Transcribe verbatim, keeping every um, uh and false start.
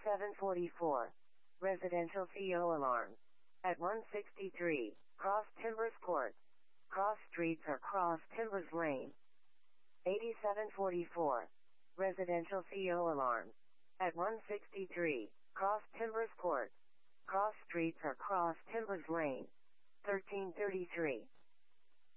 eighty-seven forty-four. Residential C O alarm. At one sixty-three, Cross Timbers Court. Cross Streets or Cross Timbers Lane. eighty-seven forty-four. Residential C O alarm. At one sixty-three, Cross Timbers Court. Cross Streets or Cross Timbers Lane. thirteen thirty-three.